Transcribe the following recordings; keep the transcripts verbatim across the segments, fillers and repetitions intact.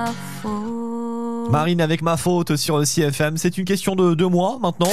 Marine avec Ma Faute sur C F M. C'est une question de deux mois maintenant.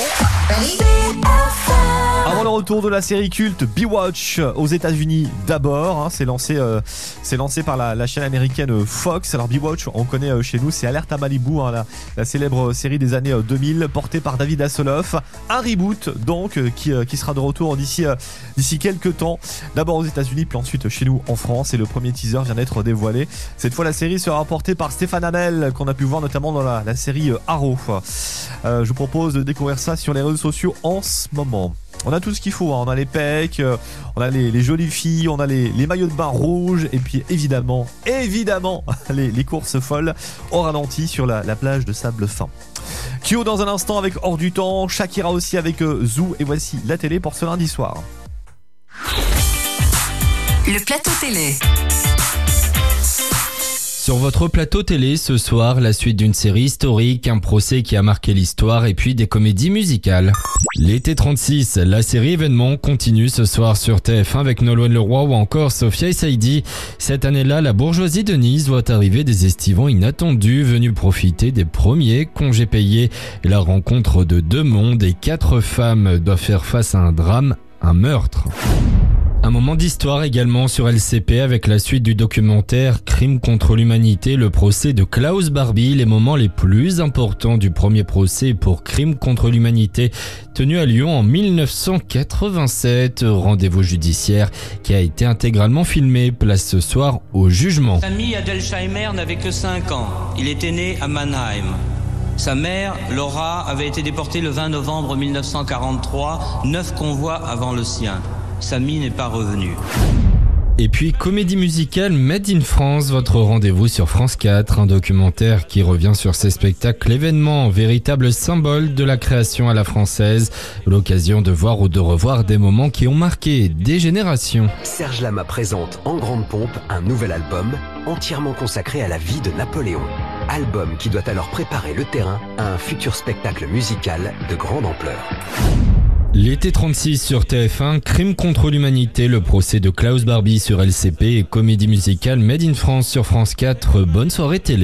Avant le retour de la série culte Baywatch aux États-Unis d'abord, hein, c'est lancé, euh, c'est lancé par la, la chaîne américaine Fox. Alors Baywatch, on connaît euh, chez nous, c'est Alerte à Malibu, hein, la, la célèbre série des années deux mille, portée par David Hasselhoff. Un reboot donc euh, qui, euh, qui sera de retour d'ici, euh, d'ici quelques temps. D'abord aux États-Unis, puis ensuite chez nous en France. Et le premier teaser vient d'être dévoilé. Cette fois, la série sera portée par Stéphane Hamel, qu'on a pu voir notamment dans la, la série euh, Arrow. Euh, je vous propose de découvrir ça sur les réseaux sociaux en ce moment. On a tout ce qu'il faut, hein. On a les pecs, euh, on a les, les jolies filles, on a les, les maillots de bain rouges et puis évidemment, évidemment, les, les courses folles au ralenti sur la, la plage de sable fin. Kyo dans un instant avec Hors du Temps, Shakira aussi avec euh, Zou et voici la télé pour ce lundi soir. Le plateau télé. Sur votre plateau télé ce soir, la suite d'une série historique, un procès qui a marqué l'histoire et puis des comédies musicales. L'été trente-six, la série événement continue ce soir sur T F un avec Nolwenn Leroy ou encore Sophia Saïdi. Cette année-là, la bourgeoisie de Nice voit arriver des estivants inattendus venus profiter des premiers congés payés. La rencontre de deux mondes et quatre femmes doivent faire face à un drame, un meurtre. Un moment d'histoire également sur L C P avec la suite du documentaire Crime contre l'humanité, le procès de Klaus Barbie, les moments les plus importants du premier procès pour crime contre l'humanité tenu à Lyon en dix-neuf cent quatre-vingt-sept. Rendez-vous judiciaire qui a été intégralement filmé. Place ce soir au jugement. Samy Adelsheimer n'avait que cinq ans. Il était né à Mannheim. Sa mère, Laura, avait été déportée le vingt novembre mille neuf cent quarante-trois, neuf convois avant le sien. Samy n'est pas revenu. Et puis comédie musicale Made in France, votre rendez-vous sur France quatre, un documentaire qui revient sur ces spectacles événements, véritable symbole de la création à la française, l'occasion de voir ou de revoir des moments qui ont marqué des générations. Serge Lama présente en grande pompe un nouvel album entièrement consacré à la vie de Napoléon. Album qui doit alors préparer le terrain à un futur spectacle musical de grande ampleur. L'été trente-six sur T F un, Crime contre l'humanité, le procès de Klaus Barbie sur L C P et comédie musicale Made in France sur France quatre. Bonne soirée télé.